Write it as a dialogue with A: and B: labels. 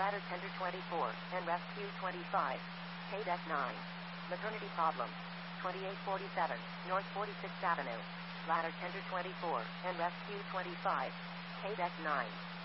A: Ladder Tender 24, and Rescue 25. K-Deck 9. Maternity problem. 2847, North 46th Avenue. Ladder Tender 24, and Rescue 25. K-Deck 9.